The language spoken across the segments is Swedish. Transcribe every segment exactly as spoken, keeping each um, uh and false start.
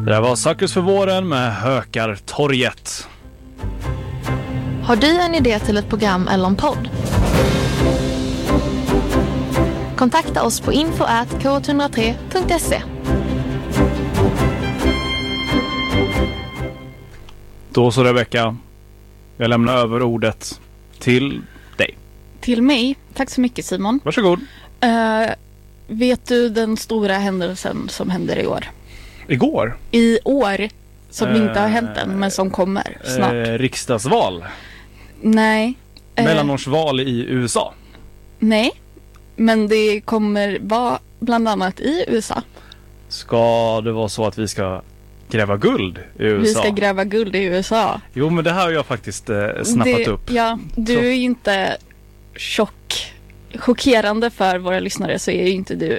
Det var Suckers för våren med Hökartorget. Har du en idé till ett program eller en podd? Kontakta oss på info at k ett noll tre punkt se. Då så, Rebecka, jag lämnar över ordet till dig. Till mig? Tack så mycket, Simon. Varsågod. Uh, vet du den stora händelsen som händer i år? Igår? I år, som uh, inte har hänt än, men som kommer snart. Uh, riksdagsval? Nej. Uh, Mellanårsval i U S A? Nej, men det kommer vara bland annat i U S A. Ska det vara så att vi ska gräva guld i U S A? Vi ska gräva guld i U S A. Jo, men det här har jag faktiskt eh, snappat det, upp. Ja, du så. är ju inte chock. Chockerande för våra lyssnare så är ju inte du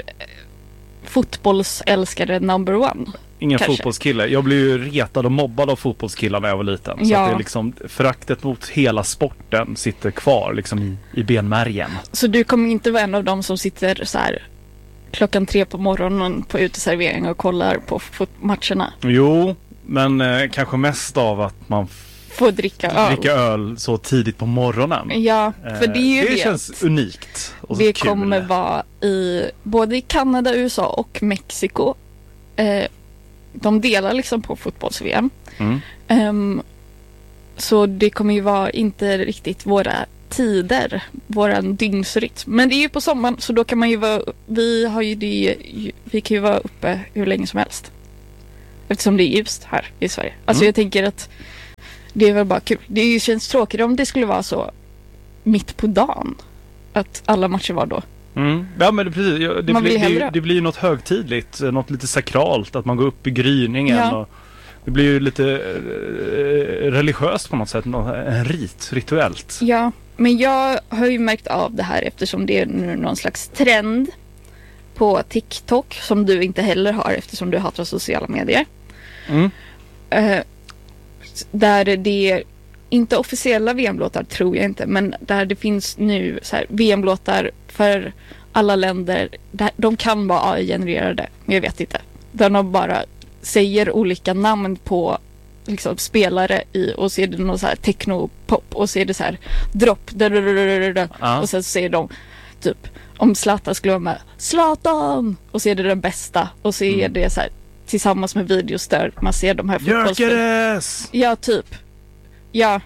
fotbollsälskare number one. Ingen kanske. Fotbollskille. Jag blev ju retad och mobbad av fotbollskillar när jag var liten. Så ja. att det är liksom, föraktet mot hela sporten sitter kvar liksom i, i benmärgen. Så du kommer inte vara en av dem som sitter så här klockan tre på morgonen på uteservering och kollar på fot- matcherna? Jo, men eh, kanske mest av att man får dricka öl. dricka öl så tidigt på morgonen. Ja, för det är ju det det. känns unikt och det kul. Kommer vara i både i Kanada, U S A och Mexiko. Eh, de delar liksom på fotbolls-V M. Mm. Um, så det kommer ju vara inte riktigt våra tider, våran dygnsrytm. Men det är ju på sommaren, så då kan man ju vara, vi har ju det, vi kan ju vara uppe hur länge som helst. Eftersom det är ljust här i Sverige. Alltså mm. jag tänker att det är väl bara kul. Det känns tråkigt om det skulle vara så mitt på dagen att alla matcher var då. Mm. Ja, men det, precis. Det, man blir, blir det, det blir ju något högtidligt, något lite sakralt, att man går upp i gryningen. Ja. Och det blir ju lite eh, religiöst på något sätt, en rit, rituellt. Ja, men jag har ju märkt av det här eftersom det är nu någon slags trend på TikTok som du inte heller har eftersom du hatar sociala medier. Mm. Eh, där det är inte officiella V M-låtar tror jag inte, men där det finns nu så här V M-låtar för alla länder. Där de kan vara A I-genererade, men jag vet inte. Där de bara säger olika namn på liksom spelare i, och så är det någon så här techno-pop och så är det så här dropp ah. och sen så säger de typ om Zlatan skulle vara med Zlatan och så är det den bästa och så är mm. det så här tillsammans med videos där man ser de här fotbollsspelarna. Ja, typ. Ja.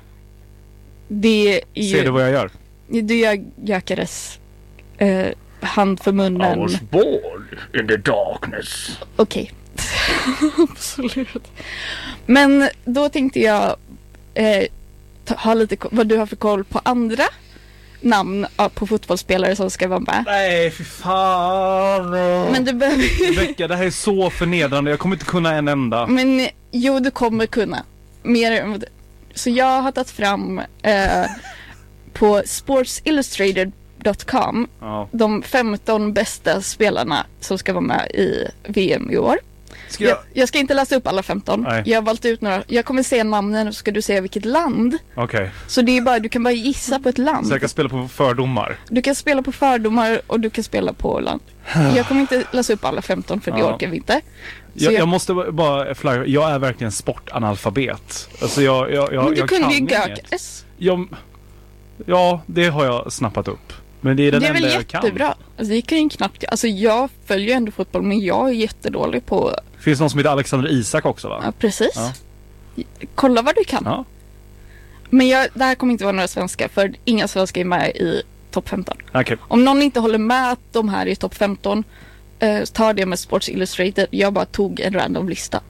Det är ju... Ser du vad jag gör? Du gör Gyökeres eh, hand för munnen. I was born in the darkness. Okej. Okay. Absolut. Men då tänkte jag eh, ta, ha lite vad du har för koll på andra namn på fotbollsspelare som ska vara med. Nej, för fan. Men du behöver... Rebecka, det här är så förnedrande. Jag kommer inte kunna en enda. Men jo, du kommer kunna. Mer. Så jag har tagit fram eh, på sports illustrated dot com ja. de femton bästa spelarna som ska vara med i V M i år. Ska jag... Jag, jag ska inte läsa upp alla femton. Nej. Jag har valt ut några. Jag kommer säga namnen och så ska du säga vilket land. Okej. Okay. Så det är bara, du kan bara gissa på ett land. Så jag kan spela på fördomar? Du kan spela på fördomar och du kan spela på land. Jag kommer inte läsa upp alla femton för det ja. orkar vi inte. Jag, jag, jag måste bara flagga, jag är verkligen sportanalfabet. Alltså jag, jag, jag, Men du jag kunde kan ju Gyökeres. Jag, ja, det har jag snappat upp. Men det är den det är enda väl jag kan. Jättebra. Alltså det kan ju knappt. Alltså jag följer ändå fotboll, men jag är jättedålig på. Finns det någon som heter Alexander Isak också, va? Ja, precis. Ja. Kolla vad du kan. Ja. Men jag, det här kommer inte vara några svenska, för inga svenska är med i topp femton. Okay. Om någon inte håller med att de här är i topp femton, eh, tar det med Sports Illustrated. Jag bara tog en random lista.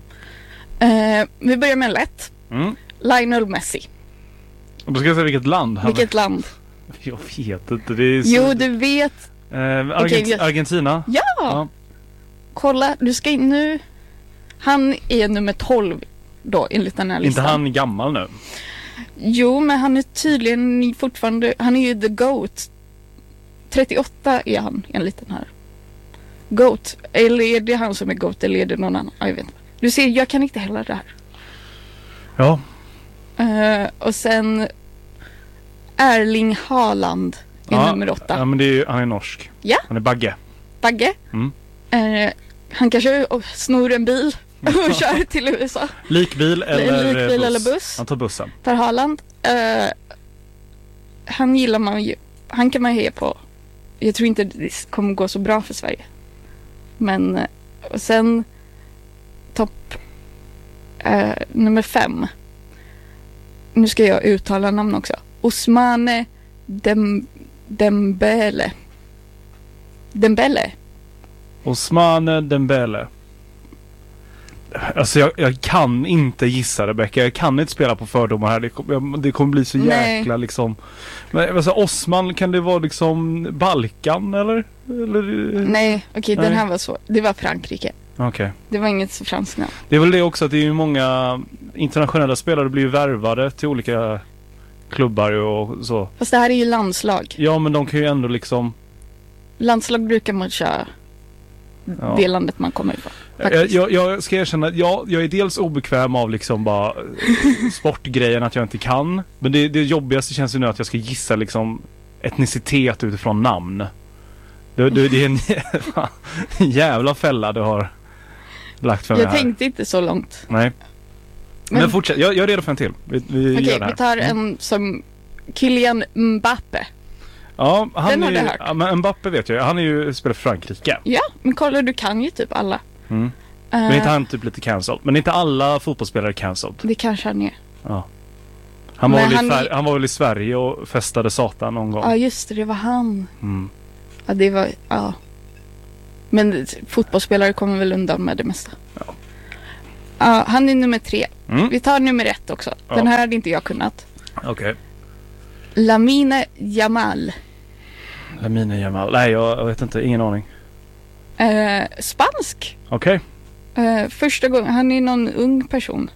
Eh, vi börjar med en lätt. Mm. Lionel Messi. Och då ska jag säga vilket land. Vilket land? Jag vet inte. Det är så... Jo, du vet. Eh, Argent- okay, Argentina? Ja. ja! Kolla, du ska in nu. Han är nummer tolv då, enligt den här listan. Inte han gammal nu? Jo, men han är tydligen fortfarande, han är ju the GOAT. trettioåtta är han, enligt den här. GOAT. Eller är det han som är GOAT, eller är det någon annan? Jag vet inte. Du ser, jag kan inte heller det här. Ja. Uh, och sen Erling Haaland är ja, nummer åtta. Ja, men det är ju, han är norsk. Ja. Han är Bagge. Bagge. Mm. Uh, han kanske oh, snor en bil och kör till U S A. Likbil eller Likbil buss? eller buss. Han tar bussen. Per Haaland. Uh, han gillar man ju. Han kan man heja på. Jag tror inte det kommer gå så bra för Sverige. Men uh, och sen topp uh, nummer fem. Nu ska jag uttala namn också. Ousmane Dem Dembele. Dembele. Ousmane Dembele. Alltså jag, jag kan inte gissa, Rebecka. Jag kan inte spela på fördomar här. Det, kom, det kommer bli så jäkla Nej. liksom. Men alltså, Osman, kan det vara liksom Balkan eller? eller? Nej, okej, okay, den här var så. Det var Frankrike. Okej. Okay. Det var inget så franskt namn. Det är väl det också att det är ju många internationella spelare blir ju värvade till olika klubbar och så. Fast det här är ju landslag. Ja, men de kan ju ändå liksom... Landslag brukar man köra ja. det landet man kommer ifrån. Jag, jag, jag ska erkänna att jag, jag är dels obekväm av liksom bara sportgrejen att jag inte kan. Men det, det jobbigaste känns ju nu att jag ska gissa liksom etnicitet utifrån namn. Det, det, det är en, en jävla fälla du har lagt för mig Jag här. tänkte inte så långt. Nej. Men, Men fortsätt, jag, jag är redo för en till. Vi, vi Okej, gör det här. vi tar en som Kylian Mbappé. Ja, han Den är har ju, du hört. ja, men Mbappé vet jag. Han är ju spelar för Frankrike. Ja, men kolla, du kan ju typ alla. Mm. Uh, Men inte han typ lite cancelled. Men inte alla fotbollsspelare cancelled. Det kanske han är. Ja. Han var, Men väl han i Fär- är- han var väl i Sverige och festade satan någon gång. Ja, just det, det var han. Mm. Ja, det var, ja. Men fotbollsspelare kommer väl undan med det mesta. Ja. Ja, han är nummer tre. Mm. Vi tar nummer ett också. Ja. Den här hade inte jag kunnat. Okej. Okay. Lamine Yamal. Lamine Yamal. Nej, jag, jag vet inte. Ingen aning. Eh, spansk. Okej. Okay. Eh, första gången. Han är någon ung person.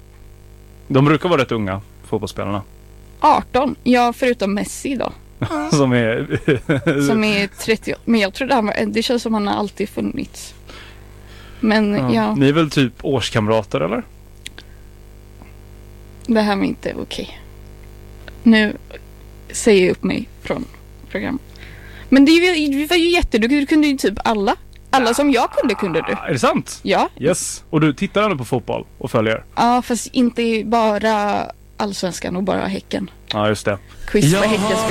De brukar vara rätt unga, fotbollsspelarna. arton. Ja, förutom Messi då. Som är... Som är trettio. Men jag tror det, var, det känns som han har alltid funnits. Men ja. ja. Ni är väl typ årskamrater, eller? Det här var inte okej. Nu säger jag upp mig från programmet. Men det var ju jätteduktigt. Du kunde ju typ alla. Alla ja. som jag kunde kunde du. Är det sant? Ja. Yes. Och du tittar ändå på fotboll och följer? Ja, fast inte bara Allsvenskan och bara Häcken. Ja, just det. Quiz för Häcken.